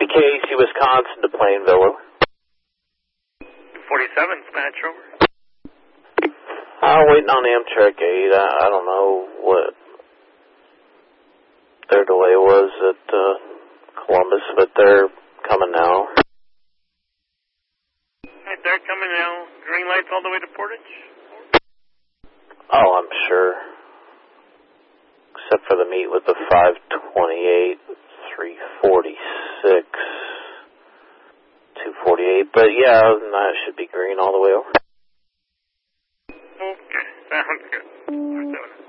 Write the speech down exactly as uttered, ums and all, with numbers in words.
B Casey, Wisconsin to Plainville. forty-seven, Spanish over. I'm waiting on Amtrak eight. I, I don't know what their delay was at uh, Columbus, but they're coming now. Right, they're coming now. Green lights all the way to Portage? Oh, I'm sure. Except for the meet with the five twenty-eight, three forty-six, two forty-eight. But yeah, other than that, it should be green all the way over. Okay, sounds good.